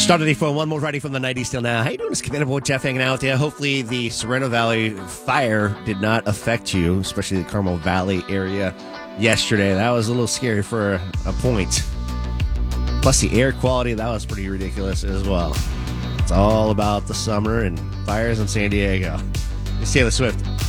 Start of the phone, one more writing from the 90s till now. How you doing? It's Commander Boy Jeff hanging out with you. Hopefully the Sorrento Valley fire did not affect you, especially the Carmel Valley area yesterday. That was a little scary for a point. Plus the air quality, that was pretty ridiculous as well. It's all about the summer and fires in San Diego. It's Taylor Swift.